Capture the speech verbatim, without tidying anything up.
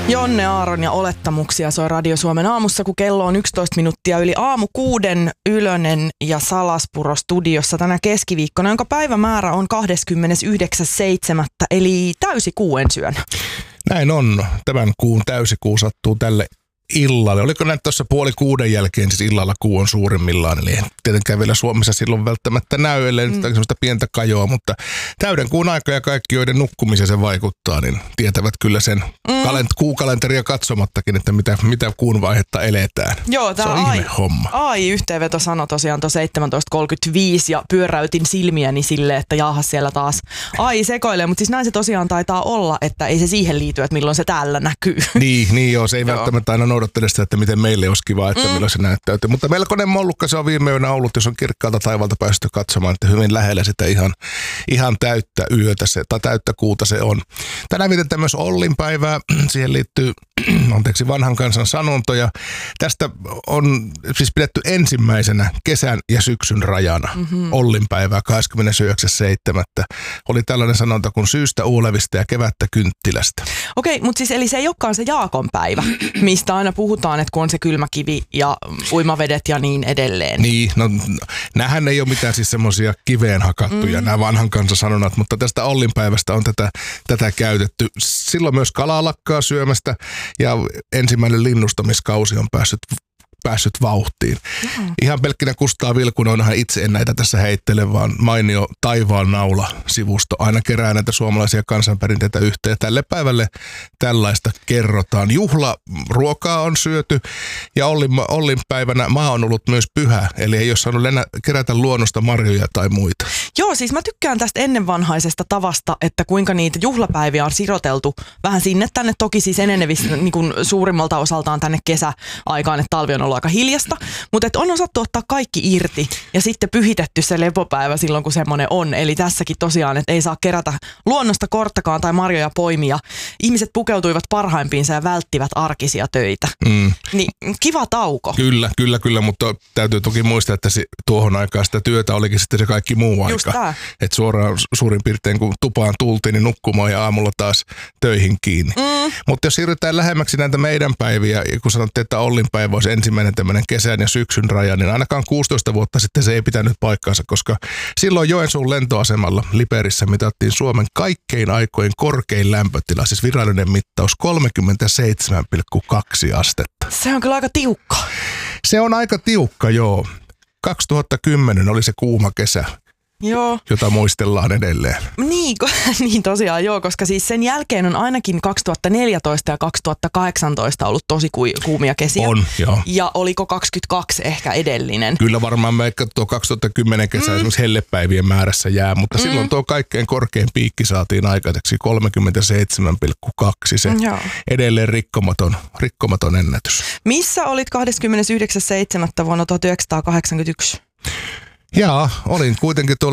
Jonne Aaron ja olettamuksia soi Radio Suomen aamussa, kun kello on yksitoista minuuttia yli aamu kuuden Ylönen ja Salaspuro studiossa tänä keskiviikkona, jonka päivämäärä on kahdeskymmenesyhdeksäs seitsemättä eli täysikuu ensi yönä. Näin on. Tämän kuun täysikuu sattuu tälle illalle. Oliko näin tuossa puoli kuuden jälkeen, siis illalla kuu on suurimmillaan, eli tietenkään vielä Suomessa silloin välttämättä näy, ellei mm. nyt sellaista pientä kajoa, mutta täyden kuun aika ja kaikki, joiden nukkumiseen se vaikuttaa, niin tietävät kyllä sen mm. kalent- kuukalenteria katsomattakin, että mitä, mitä kuun vaihetta eletään. Joo, se on ihme homma. Ai, yhteenveto sanoi tosiaan tuon seitsemäntoista kolmekymmentäviisi ja pyöräytin silmiäni silleen, että jaahas siellä taas ai sekoilee, mutta siis näin se tosiaan taitaa olla, että ei se siihen liity, että milloin se täällä näkyy. Niin, niin joo, se ei välttämättä aina noudattele sitä, että miten meille olisi kiva, että mm. milloin se näyttäytyy. Mutta melkoinen mollukka se on viime yönä ollut, jos on kirkkaalta taivalta päästy katsomaan, että hyvin lähellä sitä ihan, ihan täyttä yötä se, tai täyttä kuuta se on. Tänään vietetään myös Ollin päivää. Siihen liittyy anteeksi, vanhan kansan sanontoja. Tästä on siis pidetty ensimmäisenä kesän ja syksyn rajana. Mm-hmm. Ollin päivää kahdeskymmenesyhdeksäs seitsemättä Oli tällainen sanonta kuin syystä uulevista ja kevättä kynttilästä. Okei, mutta siis eli se ei olekaan se Jaakon päivä, mistä aina puhutaan, että kun on se kylmä kivi ja uimavedet ja niin edelleen. Niin, no näähän ei ole mitään siis semmoisia kiveen hakattuja, mm. nämä vanhan kansan sanonnat, mutta tästä Ollin päivästä on tätä, tätä käytetty. Silloin myös kalaa lakkaa syömästä ja ensimmäinen linnustamiskausi on päässyt päässyt vauhtiin. Mm. Ihan pelkkinä Kustaa Vilkunenhan itse en näitä tässä heittele, vaan mainio Taivaan naula-sivusto aina kerää näitä suomalaisia kansanperinteitä yhteen. Tälle päivälle tällaista kerrotaan. Juhlaruokaa on syöty ja Ollin, Ollin päivänä maa on ollut myös pyhä, eli ei ole saanut lennä, kerätä luonnosta marjoja tai muita. Joo, siis mä tykkään tästä ennenvanhaisesta tavasta, että kuinka niitä juhlapäiviä on siroteltu vähän sinne tänne, toki siis enenevissä niin kuin suurimmalta osaltaan tänne kesäaikaan, että talvi on ollut aika hiljasta, mutta on osattu ottaa kaikki irti ja sitten pyhitetty se lepopäivä silloin, kun semmoinen on. Eli tässäkin tosiaan, että ei saa kerätä luonnosta korttakaan tai marjoja poimia. Ihmiset pukeutuivat parhaimpiinsa ja välttivät arkisia töitä. Mm. Niin kiva tauko. Kyllä, kyllä, kyllä, mutta täytyy toki muistaa, että tuohon aikaan sitä työtä olikin sitten se kaikki muu aika. Just tää. Että suoraan suurin piirtein kun tupaan tultiin, niin nukkumaan ja aamulla taas töihin kiinni. Mm. Mutta jos siirrytään lähemmäksi näitä meidän päiviä, ja kun sanottiin, että Ollin päivä olisi ensimmäinen tämmöinen kesän ja syksyn raja, niin ainakaan kuusitoista vuotta sitten se ei pitänyt paikkaansa, koska silloin Joensuun lentoasemalla Liperissä mitattiin Suomen kaikkein aikojen korkein lämpötila, siis virallinen mittaus kolmekymmentäseitsemän pilkku kaksi astetta. Se on kyllä aika tiukka. Se on aika tiukka, joo. kaksituhattakymmenen oli se kuuma kesä. Joo. Jota muistellaan edelleen. Niin, niin tosiaan joo, koska siis sen jälkeen on ainakin kaksituhattaneljätoista ja kaksituhattakahdeksantoista ollut tosi kuumia kesiä. On, joo. Ja oliko kaksikymmentäkaksi ehkä edellinen? Kyllä varmaan me tuo kaksituhattakymmenen kesä mm. esimerkiksi hellepäivien määrässä jää, mutta mm. silloin tuo kaikkein korkein piikki saatiin aikaiseksi kolmekymmentäseitsemän pilkku kaksi Se joo. edelleen rikkomaton, rikkomaton ennätys. Missä olit kahdeskymmenesyhdeksäs seitsemättä vuonna tuhatyhdeksänsataakahdeksankymmentäyksi? Jaa, olin kuitenkin tuolla